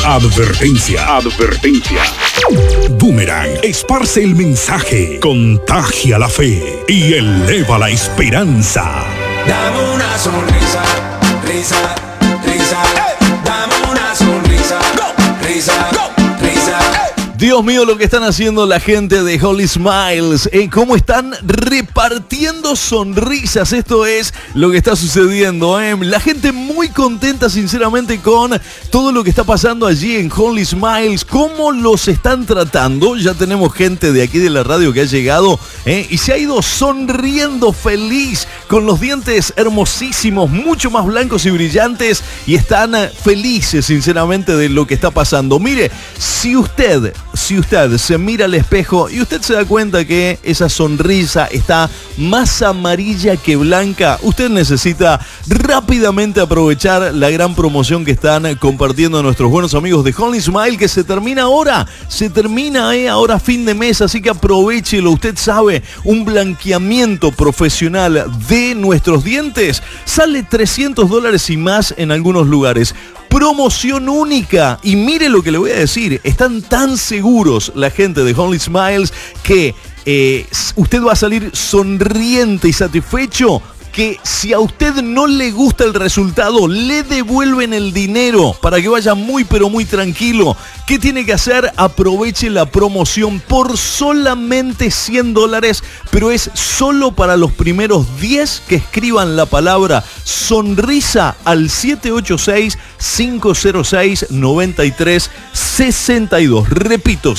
Advertencia. Boomerang esparce el mensaje, contagia la fe y eleva la esperanza. Dame una sonrisa, risa, risa. Dame una sonrisa, risa, risa. Dios mío, lo que están haciendo la gente de Holy Smiles, cómo están repartiendo sonrisas. Esto es lo que está sucediendo, La gente muy contenta, sinceramente, con todo lo que está pasando allí en Holy Smiles. Cómo los están tratando. Ya tenemos gente de aquí de la radio que ha llegado y se ha ido sonriendo feliz, con los dientes hermosísimos, mucho más blancos y brillantes, y están felices, sinceramente, de lo que está pasando. Mire, si usted se mira al espejo y usted se da cuenta que esa sonrisa está más amarilla que blanca, usted necesita rápidamente aprovechar la gran promoción que están compartiendo nuestros buenos amigos de Holy Smile, que se termina ahora. Ahora fin de mes, así que aprovechelo. Usted sabe, un blanqueamiento profesional de nuestros dientes sale $300 y más en algunos lugares. Promoción única, y mire lo que le voy a decir, están tan seguros la gente de Holy Smiles que usted va a salir sonriente y satisfecho, que si a usted no le gusta el resultado, le devuelven el dinero para que vaya muy pero muy tranquilo. ¿Qué tiene que hacer? Aproveche la promoción por solamente $100, pero es solo para los primeros 10 que escriban la palabra sonrisa al 786-506-9362. Repito,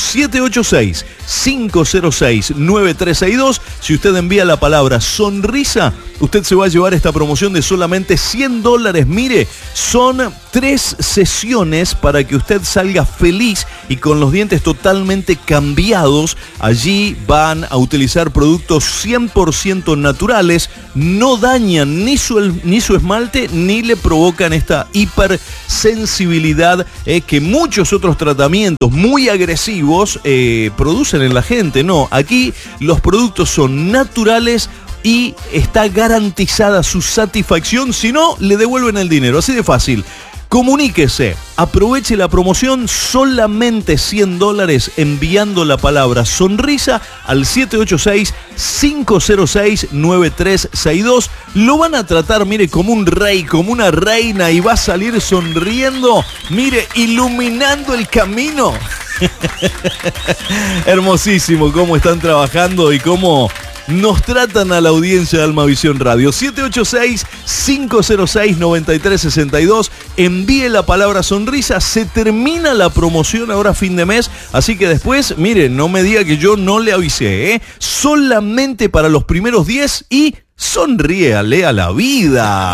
786-506-9362. Si usted envía la palabra sonrisa, usted se va a llevar esta promoción de solamente $100. Mire, son 3 sesiones para que usted salga feliz y con los dientes totalmente cambiados. Allí van a utilizar productos 100% naturales, no dañan ni su esmalte ni le provocan esta hipersensibilidad que muchos otros tratamientos muy agresivos producen en la gente. No, aquí los productos son naturales y está garantizada su satisfacción. Si no, le devuelven el dinero, así de fácil. Comuníquese, aproveche la promoción, solamente $100 enviando la palabra sonrisa al 786-506-9362. Lo van a tratar, mire, como un rey, como una reina, y va a salir sonriendo, mire, iluminando el camino. Hermosísimo cómo están trabajando y cómo nos tratan a la audiencia de Almavisión Radio. 786-506-9362. Envíe la palabra sonrisa. Se termina la promoción ahora fin de mes, así que después, miren, no me diga que yo no le avisé, Solamente para los primeros 10 y sonríale a la vida.